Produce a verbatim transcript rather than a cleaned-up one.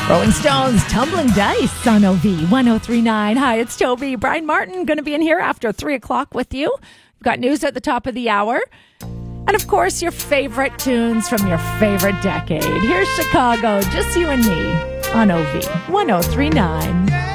Rolling Stones, Tumbling Dice on O V one oh three point nine. Hi, it's Toby. Brian Martin going to be in here after three o'clock with you. We've got news at the top of the hour. And, of course, your favorite tunes from your favorite decade. Here's Chicago, Just You and Me on O V one oh three point nine.